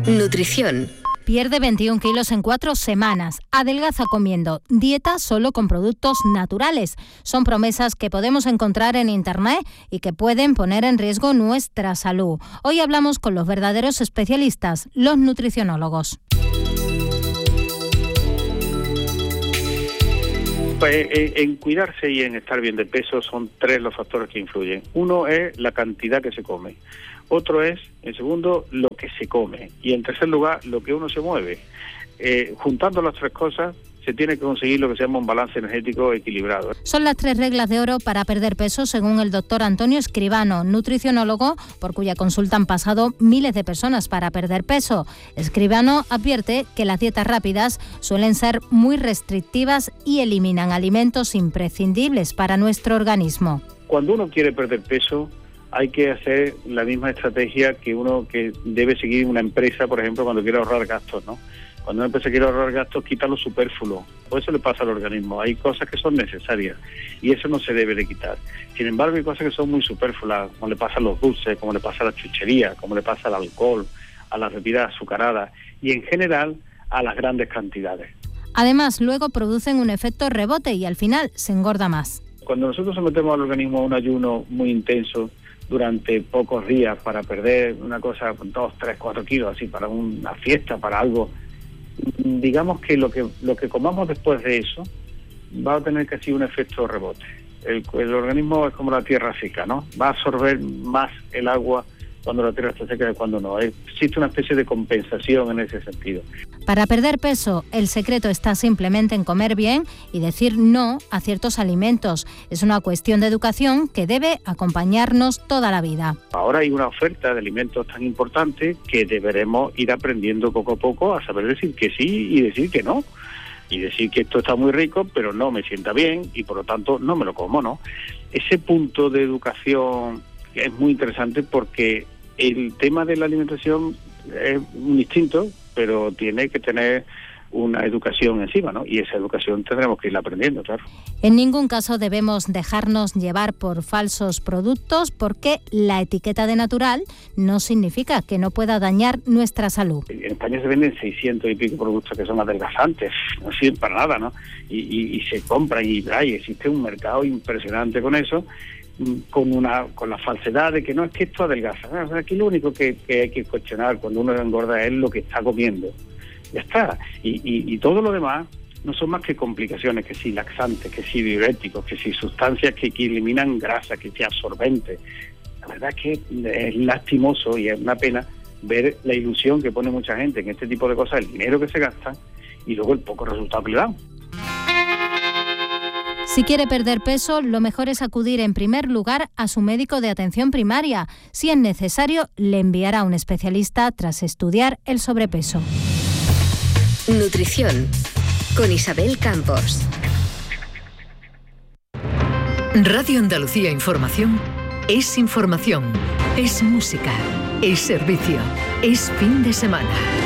Nutrición. Pierde 21 kilos en 4 semanas. Adelgaza comiendo. Dieta solo con productos naturales. Son promesas que podemos encontrar en Internet y que pueden poner en riesgo nuestra salud. Hoy hablamos con los verdaderos especialistas, los nutricionólogos. Pues en cuidarse y en estar bien de peso son 3 los factores que influyen. Uno es la cantidad que se come. Otro es, en segundo, lo que se come. Y en tercer lugar, lo que uno se mueve. Juntando las 3 cosas, se tiene que conseguir lo que se llama un balance energético equilibrado. Son las 3 reglas de oro para perder peso, según el doctor Antonio Escribano, nutricionólogo, por cuya consulta han pasado miles de personas para perder peso. Escribano advierte que las dietas rápidas suelen ser muy restrictivas y eliminan alimentos imprescindibles para nuestro organismo. Cuando uno quiere perder peso, hay que hacer la misma estrategia que uno que debe seguir una empresa, por ejemplo, cuando quiere ahorrar gastos, ¿no? Cuando una empresa quiere ahorrar gastos, quita lo superfluo. Por eso le pasa al organismo. Hay cosas que son necesarias y eso no se debe de quitar. Sin embargo, hay cosas que son muy superfluas, como le pasa a los dulces, como le pasa a la chuchería, como le pasa al alcohol, a las bebidas azucaradas y, en general, a las grandes cantidades. Además, luego producen un efecto rebote y al final se engorda más. Cuando nosotros sometemos al organismo a un ayuno muy intenso, durante pocos días para perder una cosa, 2, 3, 4 kilos, así para una fiesta, para algo, digamos que lo que comamos después de eso va a tener casi un efecto rebote. El organismo es como la tierra seca, ¿no? Va a absorber más el agua cuando la tierra está seca que cuando no. Existe una especie de compensación en ese sentido. Para perder peso, el secreto está simplemente en comer bien y decir no a ciertos alimentos. Es una cuestión de educación que debe acompañarnos toda la vida. Ahora hay una oferta de alimentos tan importante que deberemos ir aprendiendo poco a poco a saber decir que sí y decir que no. Y decir que esto está muy rico, pero no me sienta bien y por lo tanto no me lo como, ¿no? Ese punto de educación es muy interesante porque el tema de la alimentación es un instinto, pero tiene que tener una educación encima, ¿no? Y esa educación tendremos que ir aprendiendo, claro. En ningún caso debemos dejarnos llevar por falsos productos porque la etiqueta de natural no significa que no pueda dañar nuestra salud. En España se venden 600 y pico productos que son adelgazantes, no sirven para nada, ¿no? Y se compran y existe un mercado impresionante con eso, con la falsedad de que no es que esto adelgaza. O sea, aquí lo único que hay que cuestionar cuando uno engorda es lo que está comiendo. Ya está. Y todo lo demás no son más que complicaciones, que si laxantes, que si diuréticos, que si sustancias que eliminan grasa, que si absorbentes. La verdad es que es lastimoso y es una pena ver la ilusión que pone mucha gente en este tipo de cosas, el dinero que se gasta y luego el poco resultado que le dan. Si quiere perder peso, lo mejor es acudir en primer lugar a su médico de atención primaria. Si es necesario, le enviará a un especialista tras estudiar el sobrepeso. Nutrición, con Isabel Campos. Radio Andalucía Información es información, es música, es servicio, es fin de semana.